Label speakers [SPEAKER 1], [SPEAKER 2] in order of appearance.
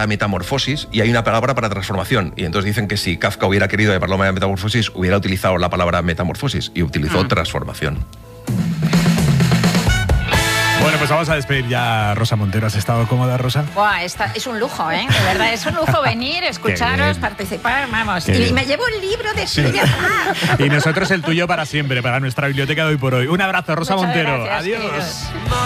[SPEAKER 1] para metamorfosis y hay una palabra para transformación. Y entonces dicen que si Kafka hubiera querido llamarlo metamorfosis, hubiera utilizado la palabra metamorfosis y utilizó transformación.
[SPEAKER 2] Bueno, pues vamos a despedir ya a Rosa Montero. ¿Has estado cómoda, Rosa?
[SPEAKER 3] Buah, es un lujo, ¿eh? De verdad, es un lujo venir, escucharos, participar, vamos. Y me llevo el libro de Silvia.
[SPEAKER 2] Y nosotros el tuyo para siempre, para nuestra biblioteca de hoy por hoy. Un abrazo, Rosa
[SPEAKER 3] Muchas
[SPEAKER 2] Montero.
[SPEAKER 3] gracias,
[SPEAKER 2] Adiós.
[SPEAKER 3] queridos.